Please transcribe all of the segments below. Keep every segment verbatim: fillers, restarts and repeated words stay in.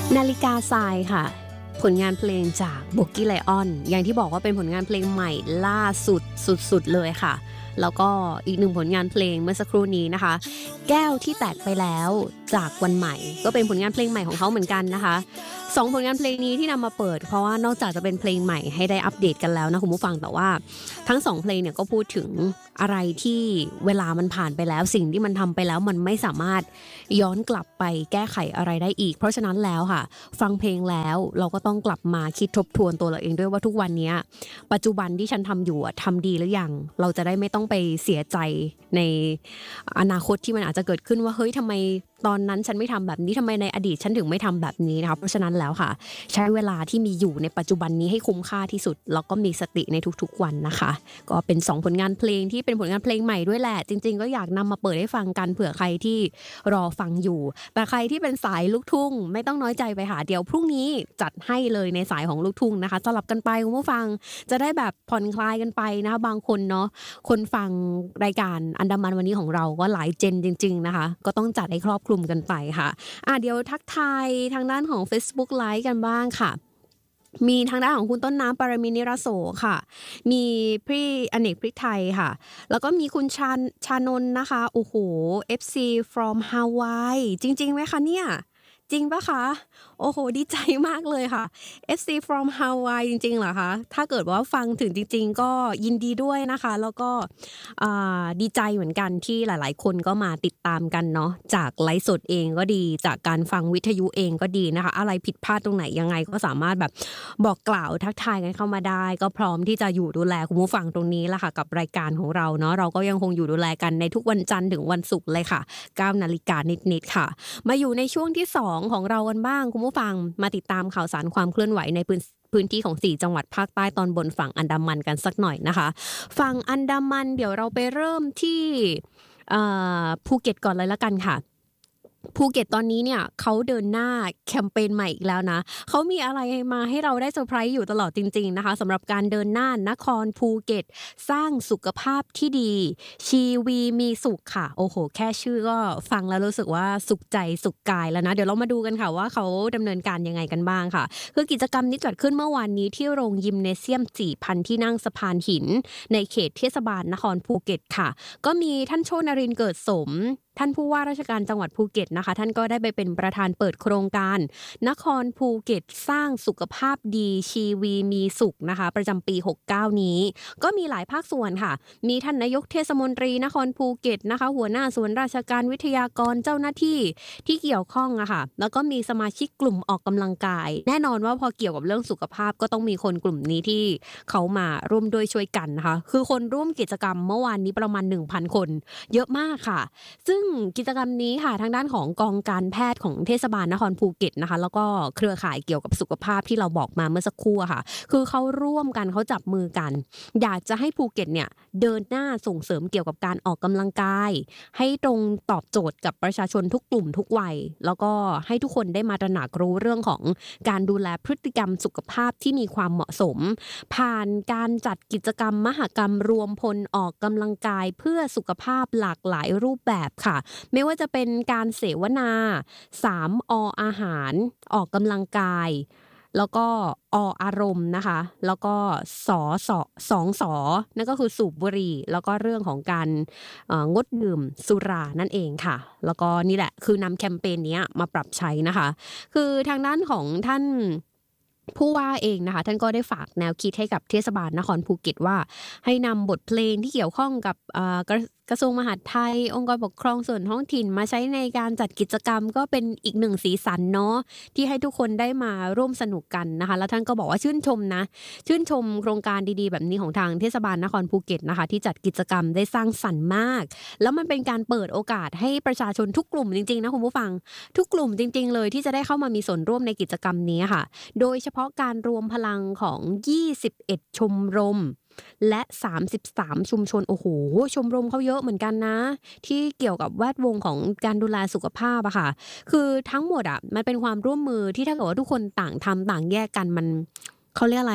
นาฬิกาทรายค่ะผลงานเพลงจากโบกี้ไลออนอย่างที่บอกว่าเป็นผลงานเพลงใหม่ล่าสุดสุดๆเลยค่ะแล้วก็อีกหนึ่งผลงานเพลงเมื่อสักครู่นี้นะคะแก้วที่แตกไปแล้วจากวันใหม่ก็เป็นผลงานเพลงใหม่ของเขาเหมือนกันนะคะสองผลงานเพลงนี้ที่นำมาเปิดเพราะว่านอกจากจะเป็นเพลงใหม่ให้ได้อัปเดตกันแล้วนะคุณผู้ฟังแต่ว่าทั้งสองเพลงเนี่ยก็พูดถึงอะไรที่เวลามันผ่านไปแล้วสิ่งที่มันทำไปแล้วมันไม่สามารถย้อนกลับไปแก้ไขอะไรได้อีกเพราะฉะนั้นแล้วค่ะฟังเพลงแล้วเราก็ต้องกลับมาคิดทบทวนตัวเราเองด้วยว่าทุกวันนี้ปัจจุบันที่ฉันทำอยู่ทำดีหรือยังเราจะได้ไม่ต้องไปเสียใจในอนาคตที่มันอาจจะเกิดขึ้นว่าเฮ้ยทำไมตอนนั้นฉันไม่ทำแบบนี้ทำไมในอดีตฉันถึงไม่ทำแบบนี้นะคะเพราะฉะนั้นแล้วค่ะใช้เวลาที่มีอยู่ในปัจจุบันนี้ให้คุ้มค่าที่สุดแล้วก็มีสติในทุกๆวันนะคะก็เป็นสองผลงานเพลงที่เป็นผลงานเพลงใหม่ด้วยแหละจริงๆก็อยากนำมาเปิดให้ฟังกันเผื่อใครที่รอฟังอยู่แต่ใครที่เป็นสายลูกทุ่งไม่ต้องน้อยใจไปหาเดี๋ยวพรุ่งนี้จัดให้เลยในสายของลูกทุ่งนะคะสลับกันไปคุณผู้ฟังจะได้แบบผ่อนคลายกันไปนะคะบางคนเนาะคนฟังรายการอันดามันวันนี้ของเราก็หลายเจนจริงๆนะคะก็ต้องจัดให้ครอบคลุมกันไปค่ะอ่ะเดี๋ยวทักทายทางด้านของ Facebook Live กันบ้างค่ะมีทางด้านของคุณต้นน้ำปรมินิรโสค่ะมีพี่อเนกพริกไทยค่ะแล้วก็มีคุณชาชานนท์นะคะโอ้โห เอฟ ซี from Hawaii จริงๆไหมคะเนี่ยจริงปะคะโอ้โหดีใจมากเลยค่ะ เอฟ ซี from Hawaii จริงๆเหรอคะถ้าเกิดว่าฟังถึงจริงๆก็ยินดีด้วยนะคะแล้วก็ดีใจเหมือนกันที่หลายๆคนก็มาติดตามกันเนาะจากไลฟ์สดเองก็ดีจากการฟังวิทยุเองก็ดีนะคะอะไรผิดพลาดตรงไหนยังไงก็สามารถแบบบอกกล่าวทักทายกันเข้ามาได้ก็พร้อมที่จะอยู่ดูแลคุณผู้ฟังตรงนี้ละค่ะกับรายการของเราเนาะเราก็ยังคงอยู่ดูแลกันในทุกวันจันทร์ถึงวันศุกร์เลยค่ะเก้านาฬิกานิดๆค่ะมาอยู่ในช่วงที่สองของเรากันบ้างคุณผู้ฟังมาติดตามข่าวสารความเคลื่อนไหวในพื้นพื้นที่ของสี่จังหวัดภาคใต้ตอนบนฝั่งอันดามันกันสักหน่อยนะคะฝั่งอันดามันเดี๋ยวเราไปเริ่มที่ภูเก็ตก่อนเลยละกันค่ะภูเก็ตตอนนี้เนี่ยเขาเดินหน้าแคมเปญใหม่อีกแล้วนะเขามีอะไรมาให้เราได้เซอร์ไพรส์อยู่ตลอดจริงๆนะคะสำหรับการเดินหน้านครภูเก็ตสร้างสุขภาพที่ดีชีวีมีสุขค่ะโอ้โหแค่ชื่อก็ฟังแล้วรู้สึกว่าสุขใจสุขกายแล้วนะเดี๋ยวเรามาดูกันค่ะว่าเขาดำเนินการยังไงกันบ้างค่ะคือกิจกรรมนี้จัดขึ้นเมื่อวานนี้ที่โรงยิมเนเซียม สี่พัน ที่นั่งสะพานหินในเขตเทศบาลนครภูเก็ตค่ะก็มีท่านโชนรินทร์เกิดสมท่านผู้ว่าราชการจังหวัดภูเก็ตนะคะท่านก็ได้ไปเป็นประธานเปิดโครงการนครภูเก็ตสร้างสุขภาพดีชีวีมีสุขนะคะประจำปีหกสิบเก้านี้ก็มีหลายภาคส่วนค่ะมีท่านนายกเทศมนตรีนครภูเก็ตนะคะหัวหน้าส่วนราชการวิทยากรเจ้าหน้าที่ที่เกี่ยวข้องอะค่ะแล้วก็มีสมาชิกกลุ่มออกกำลังกายแน่นอนว่าพอเกี่ยวกับเรื่องสุขภาพก็ต้องมีคนกลุ่มนี้ที่เขามาร่วมด้วยช่วยกันนะคะคือคนร่วมกิจกรรมเมื่อวานนี้ประมาณ หนึ่งพัน คนเยอะมากค่ะซึ่งกิจกรรมนี้ค่ะทางด้านของกองการแพทย์ของเทศบาลนครภูเก็ตนะคะแล้วก็เครือข่ายเกี่ยวกับสุขภาพที่เราบอกมาเมื่อสักครู่ค่ะคือเขาร่วมกันเขาจับมือกันอยากจะให้ภูเก็ตเนี่ยเดินหน้าส่งเสริมเกี่ยวกับการออกกำลังกายให้ตรงตอบโจทย์กับประชาชนทุกกลุ่มทุกวัยแล้วก็ให้ทุกคนได้มาตระหนักรู้เรื่องของการดูแลพฤติกรรมสุขภาพที่มีความเหมาะสมผ่านการจัดกิจกรรมมหกรรมรวมพลออกกำลังกายเพื่อสุขภาพหลากหลายรูปแบบค่ะไม่ว่าจะเป็นการเสวนาสามออาหารออกกำลังกายแล้วก็ออารมณ์นะคะแล้วก็สอสอสองสอนั่นก็คือสูบบุหรี่แล้วก็เรื่องของการงดดื่มสุรานั่นเองค่ะแล้วก็นี่แหละคือนำแคมเปญนี้มาปรับใช้นะคะคือทางด้านของท่านผู้ว่าเองนะคะท่านก็ได้ฝากแนวคิดให้กับเทศบาลนครภูเก็ตว่าให้นำบทเพลงที่เกี่ยวข้องกับกระทรวงมหาดไทยองค์กรปกครองส่วนท้องถิ่นมาใช้ในการจัดกิจกรรมก็เป็นอีกหนึ่งสีสันเนาะที่ให้ทุกคนได้มาร่วมสนุกกันนะคะแล้วท่านก็บอกว่าชื่นชมนะชื่นชมโครงการดีๆแบบนี้ของทางเทศบาลนครภูเก็ตนะคะที่จัดกิจกรรมได้สร้างสรรค์มากแล้วมันเป็นการเปิดโอกาสให้ประชาชนทุกกลุ่มจริงๆนะคุณผู้ฟังทุกกลุ่มจริงๆเลยที่จะได้เข้ามามีส่วนร่วมในกิจกรรมนี้ค่ะโดยเฉพาะการรวมพลังของยี่สิบเอ็ดชมรมและสามสิบสามชุมชนโอ้โหชมรมเขาเยอะเหมือนกันนะที่เกี่ยวกับแวดวงของการดูแลสุขภาพอะค่ะคือทั้งหมดอะมันเป็นความร่วมมือที่ถ้าเกิดว่าทุกคนต่างทำต่างแยกกันมันเขาเรียกอะไรอะ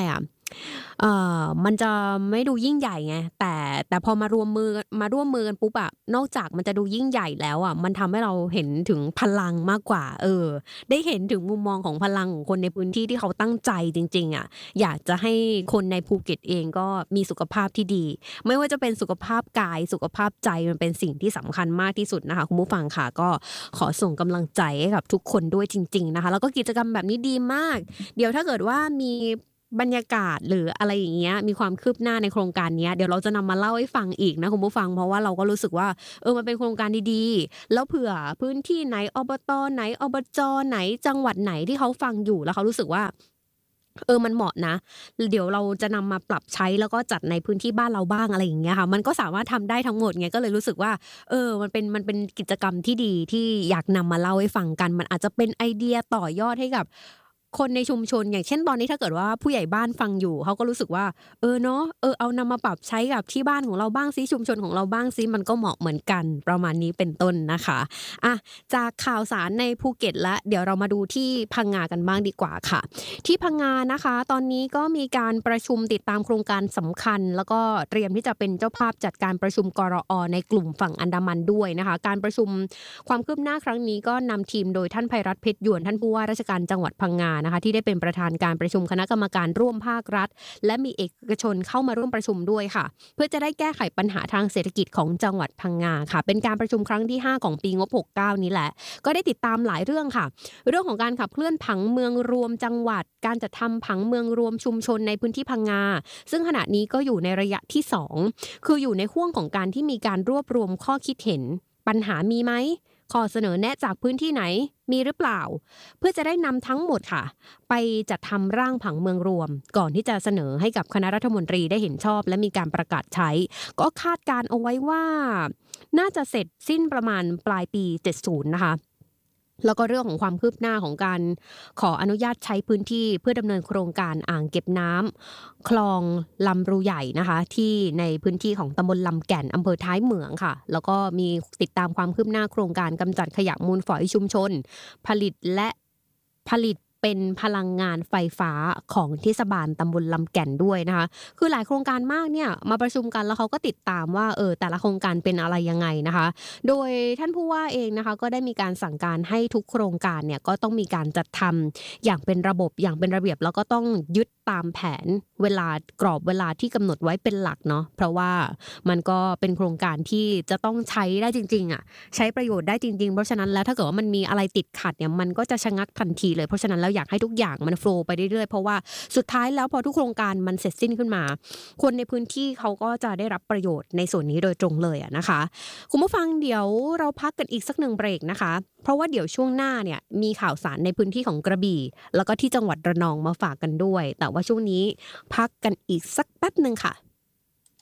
เอ่อมันจะไม่ดูยิ่งใหญ่ไงแต่แต่พอมารวมมือมาร่วมมือกันปุ๊บอะนอกจากมันจะดูยิ่งใหญ่แล้วอะมันทำให้เราเห็นถึงพลังมากกว่าเออได้เห็นถึงมุมมองของพลังของคนในพื้นที่ที่เขาตั้งใจจริงๆอะอยากจะให้คนในภูเก็ตเองก็มีสุขภาพที่ดีไม่ว่าจะเป็นสุขภาพกายสุขภาพใจมันเป็นสิ่งที่สำคัญมากที่สุดนะคะคุณผู้ฟังค่ะก็ขอส่งกำลังใจให้กับทุกคนด้วยจริงๆนะคะแล้วก็กิจกรรมแบบนี้ดีมาก เดี๋ยวถ้าเกิดว่ามีบรรยากาศหรืออะไรอย่างเงี้ยมีความคืบหน้าในโครงการเนี้ยเดี๋ยวเราจะนำมาเล่าให้ฟังอีกนะคุณผู้ฟังเพราะว่าเราก็รู้สึกว่าเออมันเป็นโครงการดีๆแล้วเผื่อพื้นที่ไหนอบตไหนอบจไหนจังหวัดไหนที่เขาฟังอยู่แล้วเขารู้สึกว่าเออมันเหมาะนะเดี๋ยวเราจะนำมาปรับใช้แล้วก็จัดในพื้นที่บ้านเราบ้างอะไรอย่างเงี้ยค่ะมันก็สามารถทำได้ทั้งหมดไงก็เลยรู้สึกว่าเออมันเป็นมันเป็นกิจกรรมที่ดีที่อยากนำมาเล่าให้ฟังกันมันอาจจะเป็นไอเดียต่อยอดให้กับ คนในชุมชนอย่างเช่นตอนนี้ถ้าเกิดว่าผู้ใหญ่บ้านฟังอยู่เขาก็รู้สึกว่าเออเนาะเออเอานำมาปรับใช้กับที่บ้านของเราบ้างซิชุมชนของเราบ้างซิมันก็เหมาะเหมือนกันประมาณนี้เป็นต้นนะคะอ่ะจากข่าวสารในภูเก็ตแล้วเดี๋ยวเรามาดูที่พังงากันบ้างดีกว่าค่ะที่พังงานะคะตอนนี้ก็มีการประชุมติดตามโครงการสำคัญแล้วก็เตรียมที่จะเป็นเจ้าภาพจัดการประชุมกรอในกลุ่มฝั่งอันดามันด้วยนะคะการประชุมความคืบหน้าครั้งนี้ก็นำทีมโดยท่านไพรัตน์เพชรหยวนท่านผู้ว่าราชการจังหวัดพังงานะคะที่ได้เป็นประธานการประชุมคณะกรรมการร่วมภาครัฐและมีเอกชนเข้ามาร่วมประชุมด้วยค่ะเพื่อจะได้แก้ไขปัญหาทางเศรษฐกิจของจังหวัดพังงาค่ะเป็นการประชุมครั้งที่ห้าของปีงบหกสิบเก้านี้แหละก็ได้ติดตามหลายเรื่องค่ะเรื่องของการขับเคลื่อนผังเมืองรวมจังหวัดการจัดทำผังเมืองรวมชุมชนในพื้นที่พังงาซึ่งขณะนี้ก็อยู่ในระยะที่สองคืออยู่ในห่วงของการที่มีการรวบรวมข้อคิดเห็นปัญหามีไหมข้อเสนอแนะจากพื้นที่ไหนมีหรือเปล่าเพื่อจะได้นำทั้งหมดค่ะไปจัดทำร่างผังเมืองรวมก่อนที่จะเสนอให้กับคณะรัฐมนตรีได้เห็นชอบและมีการประกาศใช้ก็คาดการเอาไว้ว่าน่าจะเสร็จสิ้นประมาณปลายปีเจ็ดสิบนะคะแล้วก็เรื่องของความคืบหน้าของการขออนุญาตใช้พื้นที่เพื่อดำเนินโครงการอ่างเก็บน้ำคลองลำรูใหญ่นะคะที่ในพื้นที่ของตำบลลำแก่นอำเภอท้ายเหมืองค่ะแล้วก็มีติดตามความคืบหน้าโครงการกำจัดขยะมูลฝอยชุมชนผลิตและผลิตเป็นพลังงานไฟฟ้าของเทศบาลตำบลลำแก่นด้วยนะคะคือหลายโครงการมากเนี่ยมาประชุมกันแล้วเขาก็ติดตามว่าเออแต่ละโครงการเป็นอะไรยังไงนะคะโดยท่านผู้ว่าเองนะคะก็ได้มีการสั่งการให้ทุกโครงการเนี่ยก็ต้องมีการจัดทำอย่างเป็นระบบอย่างเป็นระเบียบแล้วก็ต้องยึดตามแผนเวลากรอบเวลาที่กำหนดไว้เป็นหลักเนาะเพราะว่ามันก็เป็นโครงการที่จะต้องใช้ได้จริงๆอ่ะใช้ประโยชน์ได้จริงๆเพราะฉะนั้นแล้วถ้าเกิดว่ามันมีอะไรติดขัดเนี่ยมันก็จะชะงักทันทีเลยเพราะฉะนั้นแล้วอยากให้ทุกอย่างมันโฟลว์ไปเรื่อยๆเพราะว่าสุดท้ายแล้วพอทุกโครงการมันเสร็จสิ้นขึ้นมาคนในพื้นที่เขาก็จะได้รับประโยชน์ในส่วนนี้โดยตรงเลยอะนะคะคุณผู้ฟังเดี๋ยวเราพักกันอีกสักหนึ่งเบรกนะคะเพราะว่าเดี๋ยวช่วงหน้าเนี่ยมีข่าวสารในพื้นที่ของกระบี่แล้วก็ที่จังหวัดระนองมาฝากกันด้วยแต่ว่าช่วงนี้พักกันอีกสักแป๊บนึงค่ะ